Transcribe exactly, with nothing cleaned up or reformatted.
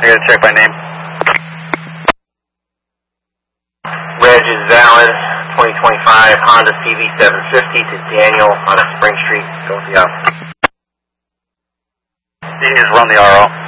I gotta check by name. Reg is valid, twenty twenty-five Honda C V seven fifty to Daniel on Spring Street, Philadelphia. You can just run the R O.